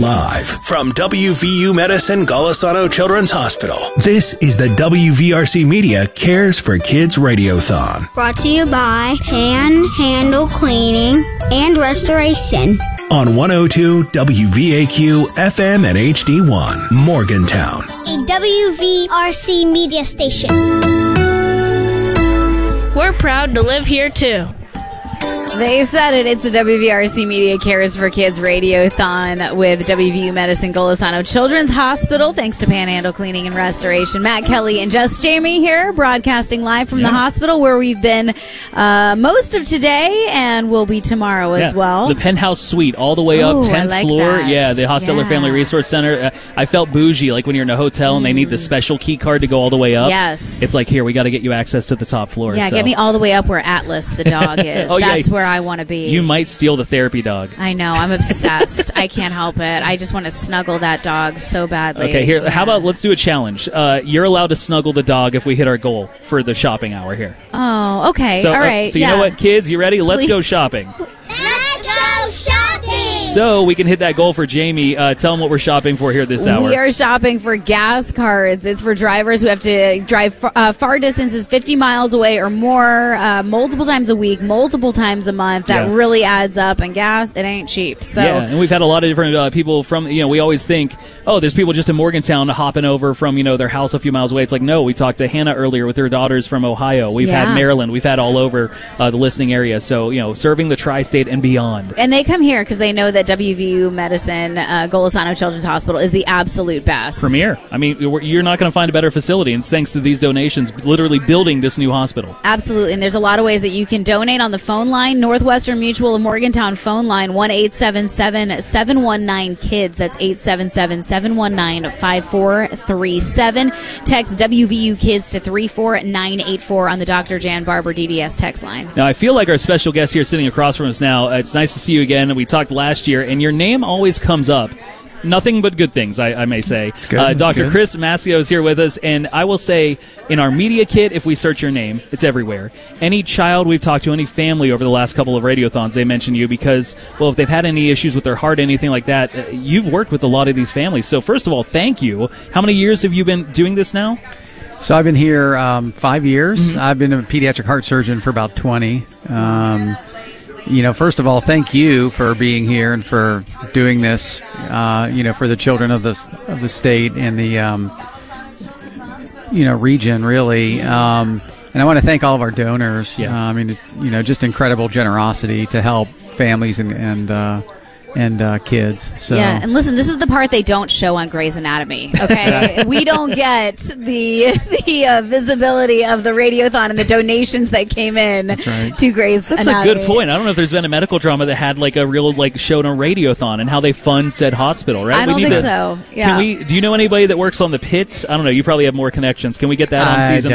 Live from WVU Medicine Golisano Children's Hospital, this is the WVRC Media Cares for Kids Radiothon. Brought to you by Panhandle Cleaning and Restoration. On 102 WVAQ FM and HD1, Morgantown. A WVRC media station. We're proud to live here, too. They said it. It's the WVRC Media Cares for Kids Radiothon with WVU Medicine Golisano Children's Hospital. Thanks to Panhandle Cleaning and Restoration. Matt Kelly and Just Jamie here, broadcasting live from the hospital where we've been most of today and will be tomorrow as well. The penthouse suite all the way up, 10th floor. That. Yeah, the Hostetler Family Resource Center. I felt bougie, like when you're in a hotel and they need the special key card to go all the way up. Yes. It's like, here, we got to get you access to the top floor. Yeah, so. Get me all the way up where Atlas, the dog, is. That's where I want to be. You might steal the therapy dog. I know. I'm obsessed. I can't help it. I just want to snuggle that dog so badly. Okay, here. How about let's do a challenge. You're allowed to snuggle the dog if we hit our goal for the shopping hour here. Oh, okay. So, all right. So you know what, kids? You ready? Let's go shopping. Let's go shopping! So we can hit that goal for Jamie. Tell them what we're shopping for here this hour. We are shopping for gas cards. It's for drivers who have to drive far distances, 50 miles away or more, multiple times a week, multiple times a month. That really adds up. And gas, it ain't cheap. So and we've had a lot of different people from, we always think, there's people just in Morgantown hopping over from, their house a few miles away. It's like, no, we talked to Hannah earlier with her daughters from Ohio. We've had Maryland. We've had all over the listening area. So, serving the tri-state and beyond. And they come here because they know that WVU Medicine Golisano Children's Hospital is the absolute best. Premier. I mean, you're not going to find a better facility, and it's thanks to these donations, literally building this new hospital. Absolutely, and there's a lot of ways that you can donate on the phone line. Northwestern Mutual of Morgantown phone line, 1-877-719-KIDS. That's 877-719-5437. Text WVU Kids to 34984 on the Dr. Jan Barber DDS text line. Now, I feel like our special guest here sitting across from us now. It's nice to see you again. We talked last year, and your name always comes up. Nothing but good things, I may say. It's good. Dr. Chris Mascio is here with us, and I will say, in our media kit, if we search your name, it's everywhere. Any child we've talked to, any family over the last couple of radiothons, they mention you because, if they've had any issues with their heart, anything like that, you've worked with a lot of these families. So first of all, thank you. How many years have you been doing this now? So I've been here 5 years. Mm-hmm. I've been a pediatric heart surgeon for about 20. First of all, thank you for being here and for doing this, for the children of the state and the, region, really. And I want to thank all of our donors. Just incredible generosity to help families and kids. So. Yeah, and listen, this is the part they don't show on Grey's Anatomy, okay? We don't get the visibility of the radiothon and the donations that came in to Grey's Anatomy. That's a good point. I don't know if there's been a medical drama that had like a real show on a radiothon and how they fund said hospital, right? I don't think so. Yeah. Do you know anybody that works on the pits? I don't know. You probably have more connections. Can we get that on season